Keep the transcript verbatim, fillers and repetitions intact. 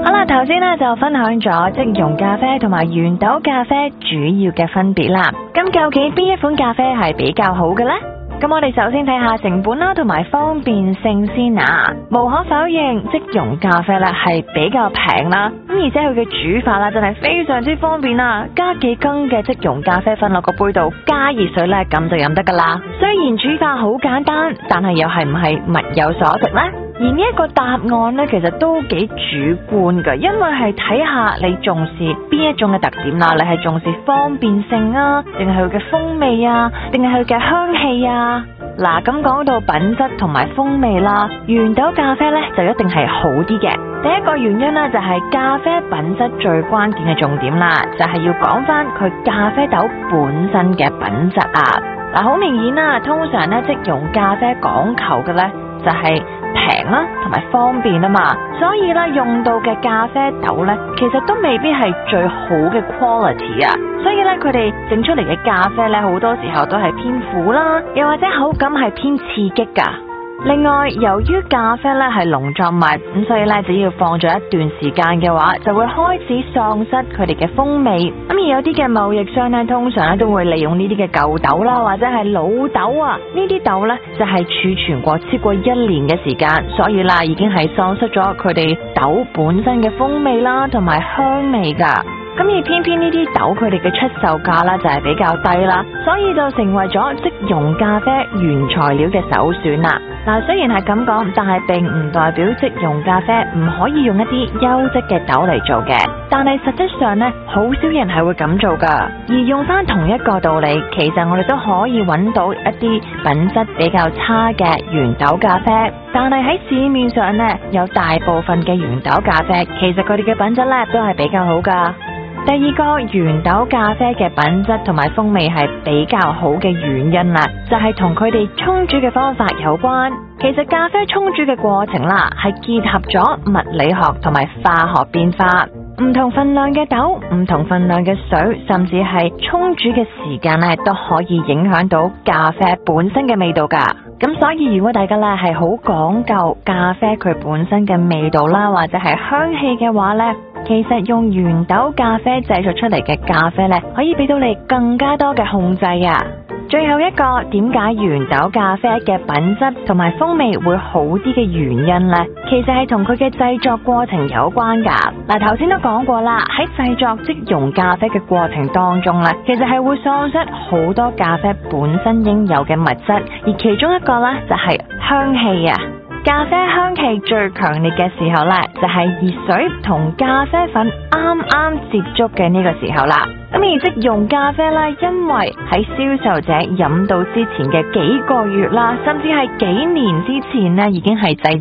好啦，頭先呢就分享咗即溶咖啡同埋原豆咖啡主要嘅分別啦。咁究竟邊一款咖啡係比較好嘅呢？咁我哋首先睇下成本啦，同埋方便性先啊。無可否認，即溶咖啡咧係比較平啦，咁而且佢嘅煮法啦真係非常之方便啊！加幾羹嘅即溶咖啡粉落個杯度，加熱水咧，咁就飲得噶啦。雖然煮法好簡單，但係又係唔係物有所值呢？而呢一個答案呢，其實都幾主觀噶，因為係睇下你重視邊一種嘅特點啦。你係重視方便性啊，定係佢嘅風味啊，定係佢嘅香氣啊？嗱，咁講到品質同埋風味啦，原豆咖啡呢就一定係好啲嘅。第一個原因呢，就係咖啡品質最關鍵嘅重點啦，就係要講翻佢咖啡豆本身嘅品質啊。嗱，好明顯啦，通常呢，即溶咖啡講求嘅呢，就係平啦，同埋方便啊嘛，所以咧用到嘅咖啡豆咧，其實都未必係最好嘅 quality 啊，所以咧佢哋整出嚟嘅咖啡咧，好多時候都係偏苦啦，又或者口感係偏刺激噶。另外，由於咖啡咧係農作物，咁所以咧只要放咗一段時間嘅話，就會開始喪失佢哋嘅風味。咁而有啲嘅貿易商咧，通常咧都會利用呢啲嘅舊豆啦，或者係老豆啊，呢啲豆咧就係儲存過超過一年嘅時間，所以啦已經係喪失咗佢哋豆本身嘅風味啦，同埋香味噶。咁而偏偏呢啲豆佢哋嘅出售價啦就係比較低啦，所以就成為咗即溶咖啡原材料嘅首選啦。嗱，雖然係咁講，但係並唔代表即溶咖啡唔可以用一啲優質嘅豆嚟做嘅。但係實質上呢，好少人係會咁做噶。而用翻同一個道理，其實我哋都可以揾到一啲品質比較差嘅原豆咖啡。但係喺市面上呢，有大部分嘅原豆咖啡，其實佢哋嘅品質呢都係比較好噶。第二個原豆咖啡嘅品質同埋風味係比較好嘅原因啦，就係同佢哋沖煮嘅方法有關。其實咖啡沖煮嘅過程啦，係結合咗物理學同埋化學變化，唔同份量嘅豆，唔同份量嘅水，甚至係沖煮嘅時間咧，都可以影響到咖啡本身嘅味道噶。咁所以如果大家咧係好講究咖啡佢本身嘅味道啦，或者係香氣嘅話呢，其實用原豆咖啡製作出嚟嘅咖啡呢，可以俾到你更加多嘅控制啊。最後一個點解原豆咖啡嘅品質同埋風味會好啲嘅原因呢？其實係同佢嘅製作過程有關噶。嗱，頭先都講過啦，喺製作即溶咖啡嘅過程當中呢，其實係會喪失好多咖啡本身應有嘅物質，而其中一個呢，就係香氣啊。咖啡香氣最強烈嘅時候呢，就係熱水同咖啡粉啱啱接觸嘅呢個時候啦。咁而即溶咖啡呢，因為喺銷售者飲到之前嘅幾個月啦，甚至係幾年之前呢，已經係製